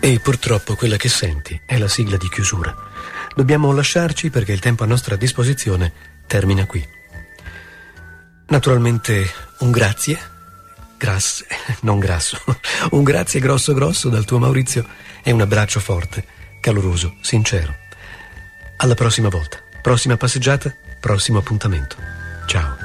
E purtroppo quella che senti è la sigla di chiusura. Dobbiamo lasciarci perché il tempo a nostra disposizione termina qui. Naturalmente un grazie, non grasso, un grazie grosso grosso dal tuo Maurizio e un abbraccio forte, caloroso, sincero. Alla prossima volta, prossima passeggiata, prossimo appuntamento. Ciao.